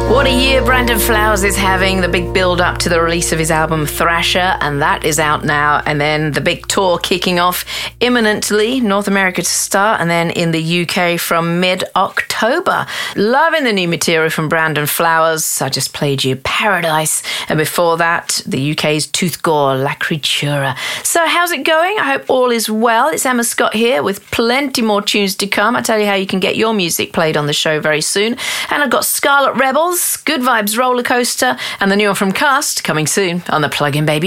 What a year Brandon Flowers is having. The big build-up to the release of his album Thrasher, and that is out now. And then the big tour kicking off imminently, North America to start, and then in the UK from mid-October. Loving the new material from Brandon Flowers. I just played you Paradise, and before that, the UK's Tooth Gore, La Creatura. So how's it going? I hope all is well. It's Emma Scott here with plenty more tunes to come. I'll tell you how you can get your music played on the show very soon. And I've got Scarlet Rebels, Good Vibes Roller Coaster, and the new one from Cast coming soon on the Plug-in Baby